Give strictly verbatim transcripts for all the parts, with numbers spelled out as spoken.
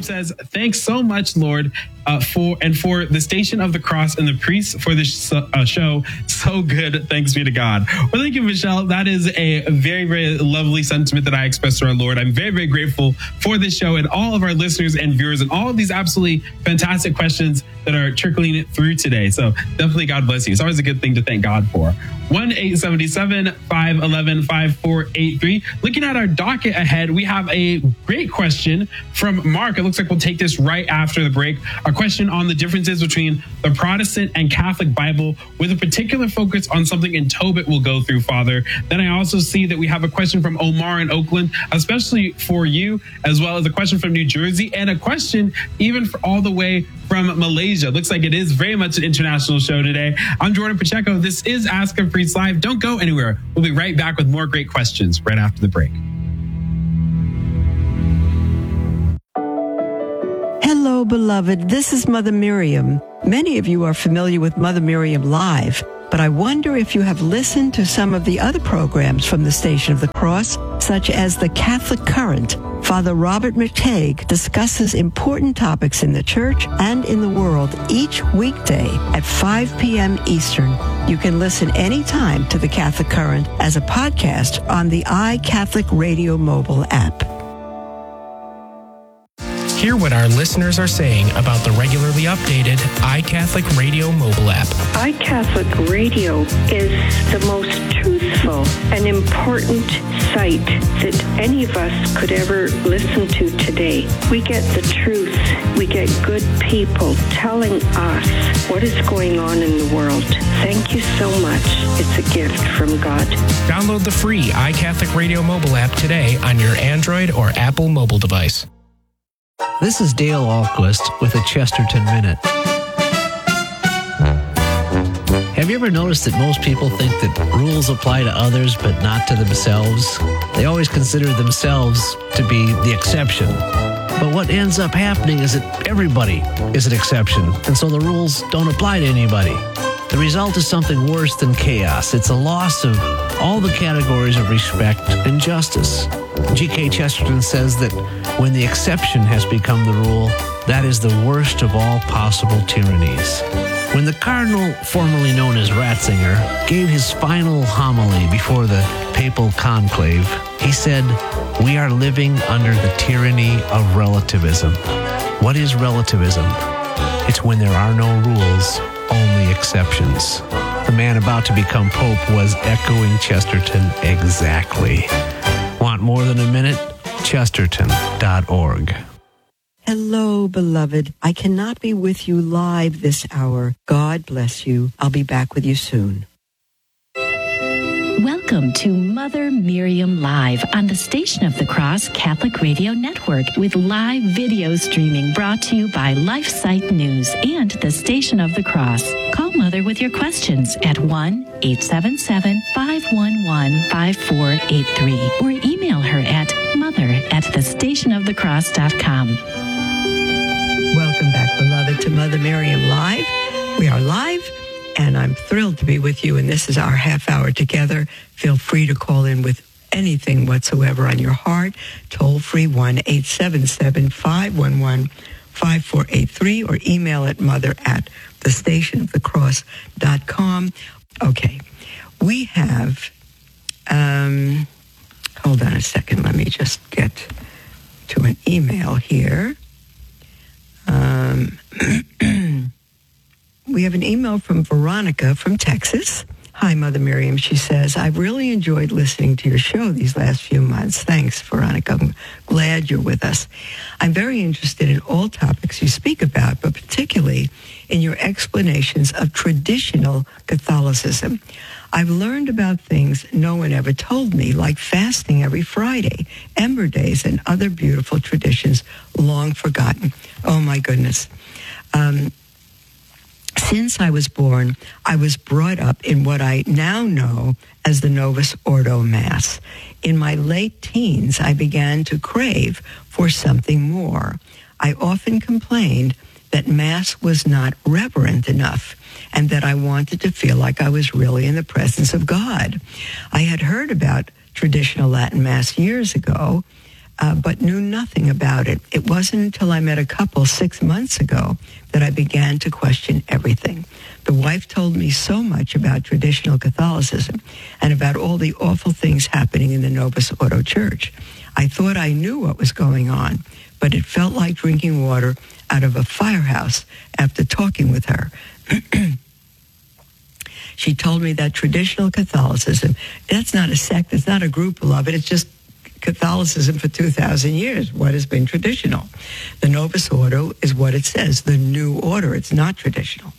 Steve says, thanks so much, Lord, uh, for and for the Station of the Cross and the priests for this uh, show. So good. Thanks be to God. Well, thank you, Michelle. That is a very, very lovely sentiment that I express to our Lord. I'm very, very grateful for this show and all of our listeners and viewers and all of these absolutely fantastic questions that are trickling through today. So definitely God bless you. It's always a good thing to thank God for. one eight seven seven, five one one, five four eight three. Looking at our docket ahead, we have a great question from Mark. It looks like we'll take this right after the break. A question on the differences between the Protestant and Catholic Bible with a particular focus on something in Tobit we'll go through, Father. Then I also see that we have a question from Omar in Oakland, especially for you, as well as a question from New Jersey and a question even for all the way from Malaysia. Looks like it is very much an international show today. I'm Jordan Pacheco. This is Ask a Priest Live. Don't go anywhere. We'll be right back with more great questions right after the break. Hello, beloved. This is Mother Miriam. Many of you are familiar with Mother Miriam Live, but I wonder if you have listened to some of the other programs from the Station of the Cross, such as the Catholic Current. Father Robert McTague discusses important topics in the church and in the world each weekday at five p.m. Eastern. You can listen anytime to the Catholic Current as a podcast on the iCatholic Radio mobile app. Hear what our listeners are saying about the regularly updated iCatholic Radio mobile app. iCatholic Radio is the most truthful and important site that any of us could ever listen to today. We get the truth. We get good people telling us what is going on in the world. Thank you so much. It's a gift from God. Download the free iCatholic Radio mobile app today on your Android or Apple mobile device. This is Dale Ahlquist with a Chesterton Minute. Have you ever noticed that most people think that rules apply to others but not to themselves? They always consider themselves to be the exception. But what ends up happening is that everybody is an exception, and so the rules don't apply to anybody. The result is something worse than chaos. It's a loss of all the categories of respect and justice. G K Chesterton says that when the exception has become the rule, that is the worst of all possible tyrannies. When the cardinal, formerly known as Ratzinger, gave his final homily before the papal conclave, he said, "We are living under the tyranny of relativism." What is relativism? It's when there are no rules, only exceptions. The man about to become Pope was echoing Chesterton exactly. Want more than a minute? Chesterton dot org. Hello, beloved. I cannot be with you live this hour. God bless you. I'll be back with you soon. Welcome to Mother Miriam Live on the Station of the Cross Catholic Radio Network with live video streaming brought to you by LifeSite News and the Station of the Cross. Call Mother with your questions at one eight seven seven, five one one, five four eight three or email her at mother at the station of the cross dot com. Welcome back, beloved, to Mother Miriam Live. We are live, and I'm thrilled to be with you, and this is our half hour together. Feel free to call in with anything whatsoever on your heart. Toll free one eight seven seven, five one one, five four eight three or email at mother at the station of the cross dot com. Okay, we have, um, hold on a second, let me just get to an email here. Um, we have an email from Veronica from Texas. Hi, Mother Miriam. She says, I've really enjoyed listening to your show these last few months. Thanks, Veronica. I'm glad you're with us. I'm very interested in all topics you speak about, but particularly in your explanations of traditional Catholicism. I've learned about things no one ever told me, like fasting every Friday, Ember Days, and other beautiful traditions long forgotten. Oh, my goodness. Um, since I was born, I was brought up in what I now know as the Novus Ordo Mass. In my late teens, I began to crave for something more. I often complained that Mass was not reverent enough, and that I wanted to feel like I was really in the presence of God. I had heard about traditional Latin Mass years ago, uh, but knew nothing about it. It wasn't until I met a couple six months ago that I began to question everything. The wife told me so much about traditional Catholicism and about all the awful things happening in the Novus Ordo Church. I thought I knew what was going on, but it felt like drinking water out of a firehouse after talking with her. She told me that traditional Catholicism, that's not a sect, it's not a group, beloved, it's just Catholicism for two thousand years, what has been traditional. The Novus Ordo is what it says, the new order, it's not traditional.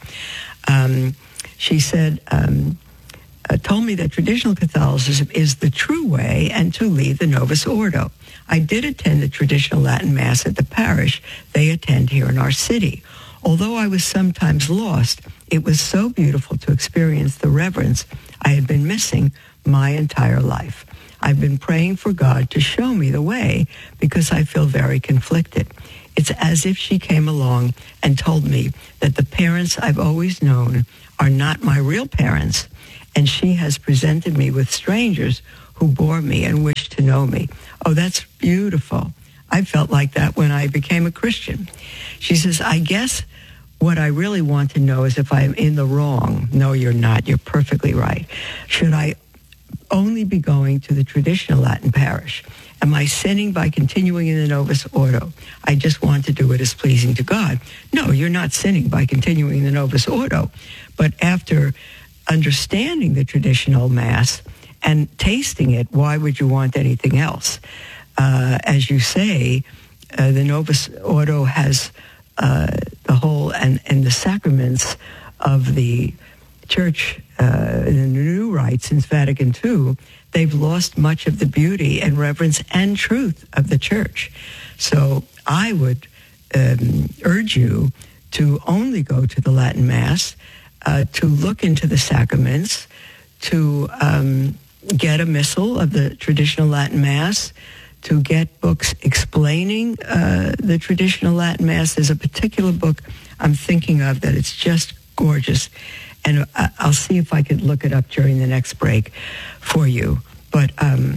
Um, she said, um, uh, told me that traditional Catholicism is the true way and to lead the Novus Ordo. I did attend the traditional Latin Mass at the parish they attend here in our city. Although I was sometimes lost, it was so beautiful to experience the reverence I had been missing my entire life. I've been praying for God to show me the way because I feel very conflicted. It's as if she came along and told me that the parents I've always known are not my real parents, and she has presented me with strangers who bore me and wish to know me. Oh, that's beautiful. I felt like that when I became a Christian. She says, I guess what I really want to know is if I'm in the wrong. No, you're not. You're perfectly right. Should I only be going to the traditional Latin parish? Am I sinning by continuing in the Novus Ordo? I just want to do it as pleasing to God. No, you're not sinning by continuing in the Novus Ordo. But after understanding the traditional Mass and tasting it, why would you want anything else? Uh, as you say, uh, the Novus Ordo has uh, the whole and, and the sacraments of the Church, uh, in the new rite since Vatican Two, they've lost much of the beauty and reverence and truth of the Church. So I would um, urge you to only go to the Latin Mass, uh, to look into the sacraments, to um, get a missal of the traditional Latin Mass, to get books explaining uh, the traditional Latin Mass. There's a particular book I'm thinking of that it's just gorgeous. And I'll see if I could look it up during the next break for you. But um,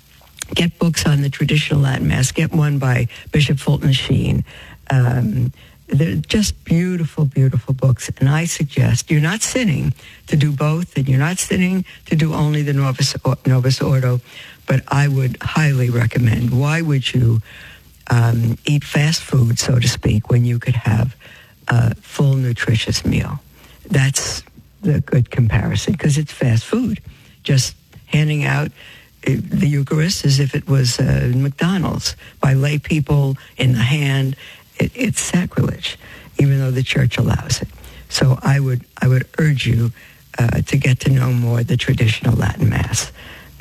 get books on the traditional Latin Mass. Get one by Bishop Fulton Sheen. Um, they're just beautiful, beautiful books. And I suggest you're not sinning to do both, and you're not sinning to do only the Novus, Novus Ordo. But I would highly recommend. Why would you um, eat fast food, so to speak, when you could have a full, nutritious meal? That's the good comparison, because it's fast food. Just handing out the Eucharist as if it was uh, McDonald's by lay people in the hand. It, it's sacrilege, even though the Church allows it. So I would I would urge you uh, to get to know more the traditional Latin Mass.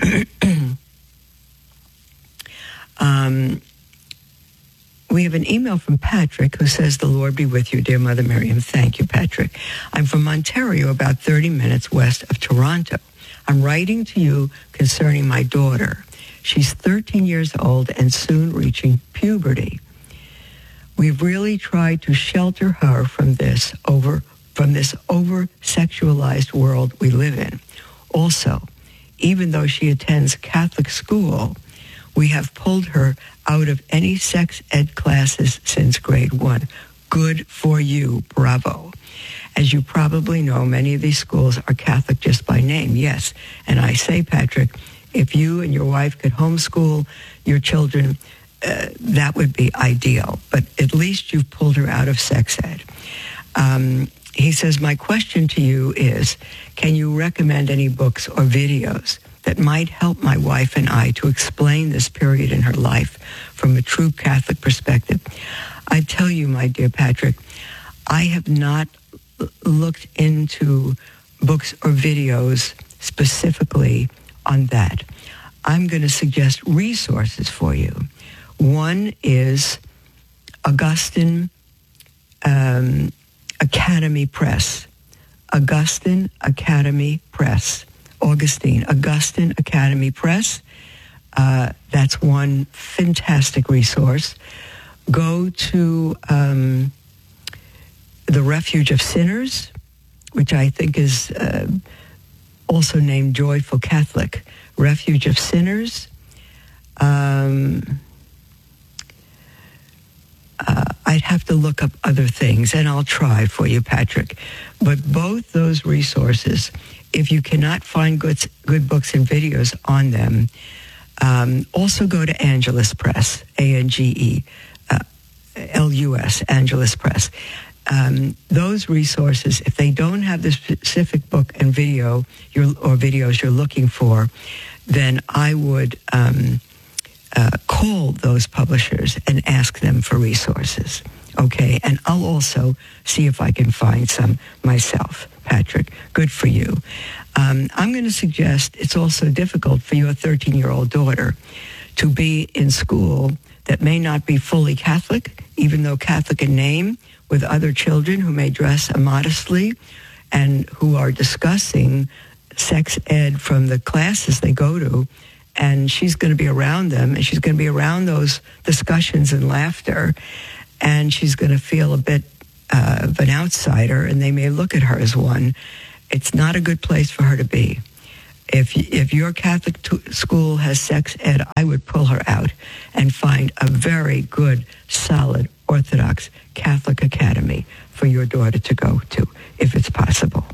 um, We have an email from Patrick who says, the Lord be with you, dear Mother Miriam. Thank you, Patrick. I'm from Ontario, about thirty minutes west of Toronto. I'm writing to you concerning my daughter. She's thirteen years old and soon reaching puberty. We've really tried to shelter her from this over from this over-sexualized world we live in. Also, even though she attends Catholic school, we have pulled her out of any sex ed classes since grade one. Good for you. Bravo. As you probably know, many of these schools are Catholic just by name. Yes. And I say, Patrick, if you and your wife could homeschool your children, uh, that would be ideal. But at least you've pulled her out of sex ed. Um, he says, my question to you is, can you recommend any books or videos that might help my wife and I to explain this period in her life from a true Catholic perspective? I tell you, my dear Patrick, I have not l- looked into books or videos specifically on that. I'm going to suggest resources for you. One is Augustine um, Academy Press. Augustine Academy Press. Augustine, Augustine Academy Press. Uh, that's one fantastic resource. Go to um, the Refuge of Sinners, which I think is uh, also named Joyful Catholic. Refuge of Sinners. Um, I'd have to look up other things, and I'll try for you, Patrick. But both those resources, if you cannot find good, good books and videos on them, um, also go to Angelus Press, A N G E uh, L U S, Angelus Press. Um, those resources, if they don't have the specific book and video you're, or videos you're looking for, then I would um, uh, call those publishers and ask them for resources. Okay, and I'll also see if I can find some myself. Patrick, good for you. Um, I'm going to suggest it's also difficult for your thirteen-year-old daughter to be in school that may not be fully Catholic, even though Catholic in name, with other children who may dress immodestly and who are discussing sex ed from the classes they go to, and she's going to be around them, and she's going to be around those discussions and laughter, and she's going to feel a bit uh, of an outsider, and they may look at her as one. It's not a good place for her to be. If if your Catholic t- school has sex ed, I would pull her out and find a very good, solid, Orthodox Catholic academy for your daughter to go to, if it's possible.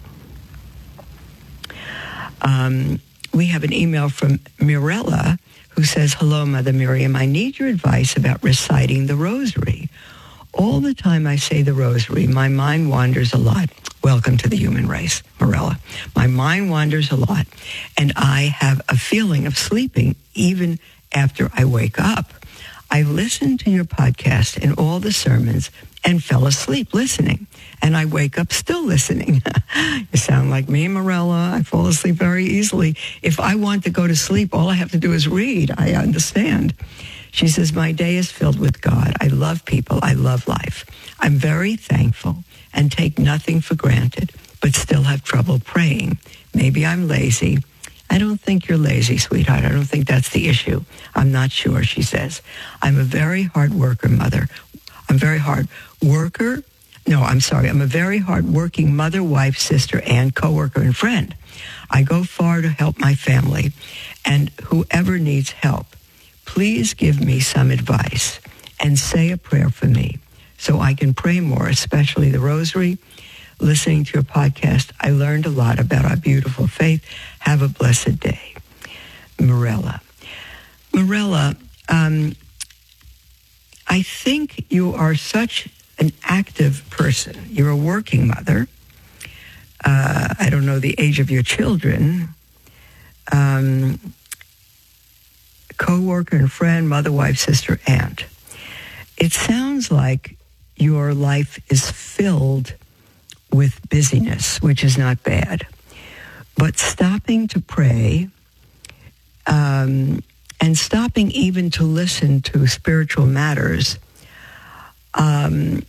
Um, we have an email from Mirella who says, "Hello, Mother Miriam. I need your advice about reciting the rosary. All the time I say the rosary, my mind wanders a lot." Welcome to the human race, Mirella. My mind wanders a lot, and I have a feeling of sleeping even after I wake up. I listened to your podcast and all the sermons and fell asleep listening, and I wake up still listening. You sound like me, Mirella. I fall asleep very easily. If I want to go to sleep, all I have to do is read. I understand. She says, my day is filled with God. I love people. I love life. I'm very thankful and take nothing for granted, but still have trouble praying. Maybe I'm lazy. I don't think you're lazy, sweetheart. I don't think that's the issue. I'm not sure, she says. I'm a very hard worker, mother. I'm very hard worker. No, I'm sorry. I'm a very hard working mother, wife, sister, and coworker and friend. I go far to help my family and whoever needs help. Please give me some advice and say a prayer for me so I can pray more, especially the rosary. Listening to your podcast, I learned a lot about our beautiful faith. Have a blessed day. Mirella. Mirella, um, I think you are such an active person. You're a working mother. Uh, I don't know the age of your children. Um, co-worker and friend, mother, wife, sister, aunt. It sounds like your life is filled with busyness, which is not bad. But stopping to pray um, and stopping even to listen to spiritual matters, um,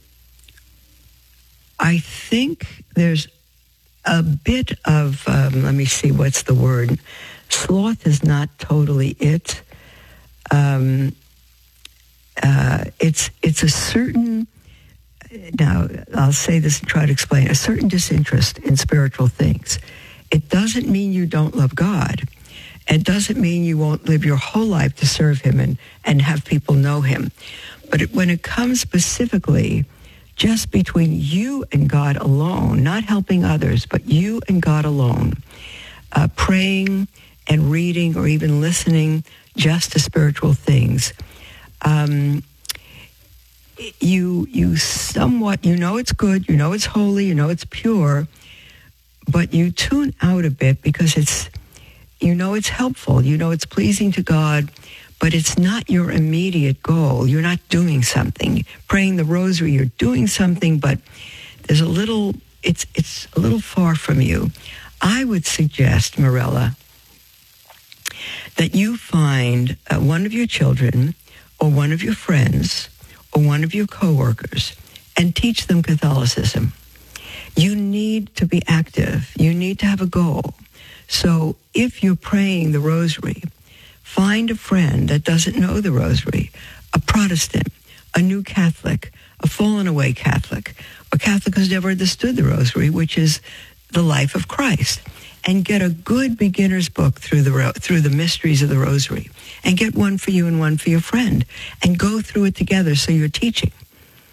I think there's a bit of, um, let me see, what's the word? Sloth is not totally it. Um, uh, it's it's a certain, now I'll say this and try to explain, a certain disinterest in spiritual things. It doesn't mean you don't love God. It doesn't mean you won't live your whole life to serve him and, and have people know him. But it, when it comes specifically just between you and God alone, not helping others, but you and God alone, uh, praying and reading or even listening just to spiritual things, um, you you somewhat, you know it's good, you know it's holy, you know it's pure, but you tune out a bit because it's, you know it's helpful, you know it's pleasing to God, but it's not your immediate goal. You're not doing something. Praying the rosary, you're doing something, but there's a little, it's it's a little far from you. I would suggest, Mirella, that you find uh, one of your children or one of your friends or one of your coworkers and teach them Catholicism. You need to be active. You need to have a goal. So if you're praying the rosary, find a friend that doesn't know the rosary, a Protestant, a new Catholic, a fallen away Catholic, a Catholic who's never understood the rosary, which is the life of Christ, and get a good beginner's book through the through the mysteries of the rosary, and get one for you and one for your friend, and go through it together so you're teaching.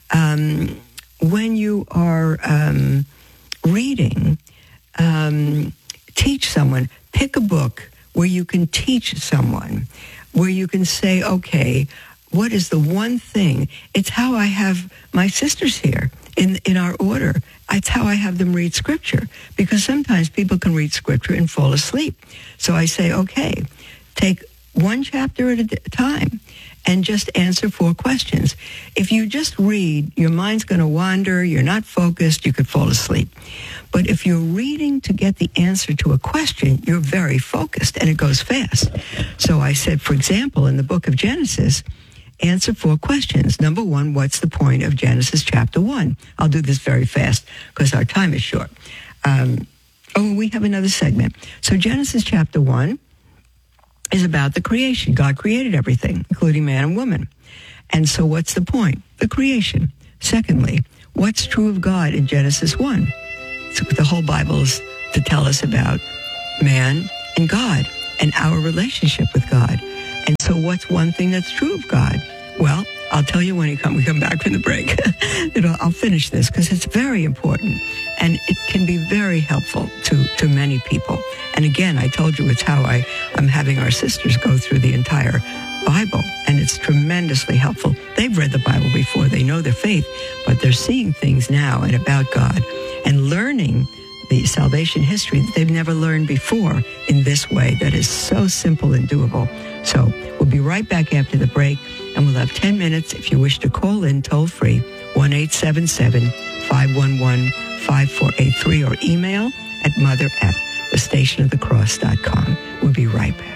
Um, when you are um, reading, um, teach someone. Pick a book where you can teach someone, where you can say, okay, what is the one thing? It's how I have my sisters here in, in our order. It's how I have them read Scripture, because sometimes people can read Scripture and fall asleep. So I say, okay, take one chapter at a time and just answer four questions. If you just read, your mind's going to wander, you're not focused, you could fall asleep. But if you're reading to get the answer to a question, you're very focused and it goes fast. So I said, for example, in the book of Genesis, answer four questions. Number one, what's the point of Genesis chapter one? I'll do this very fast because our time is short. Um, oh, we have another segment. So Genesis chapter one is about the creation. God created everything, including man and woman. And so what's the point? The creation. Secondly, what's true of God in Genesis one? So the whole Bible is to tell us about man and God and our relationship with God. And so what's one thing that's true of God? Well, I'll tell you when we come, we come back from the break. It'll, I'll finish this because it's very important and it can be very helpful to, to many people. And again, I told you it's how I, I'm having our sisters go through the entire Bible, and it's tremendously helpful. They've read the Bible before, they know their faith, but they're seeing things now and about God and learning the salvation history that they've never learned before in this way that is so simple and doable. So we'll be right back after the break, and we'll have ten minutes if you wish to call in toll free, one eight seven seven, five one one, five four eight three, or email at mother at the station of the cross dot com. We'll be right back.